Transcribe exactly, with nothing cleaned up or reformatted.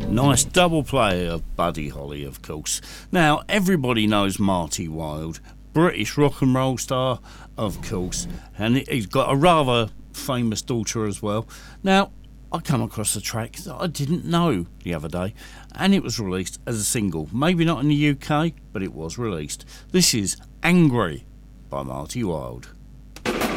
Nice double play of Buddy Holly, of course. Now, everybody knows Marty Wilde, British rock and roll star, of course, and he's got a rather famous daughter as well. Now, I come across a track that I didn't know the other day, and it was released as a single. Maybe not in the U K, but it was released. This is Angry by Marty Wilde.